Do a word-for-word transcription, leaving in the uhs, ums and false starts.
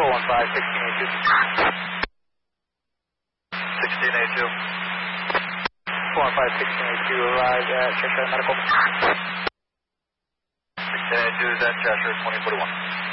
four one five, sixteen eighty-two. sixteen eighty-two. four one five, sixteen eighty-two, arrived at Cheshire Medical. sixteen eighty-two is at Cheshire, twenty forty-one.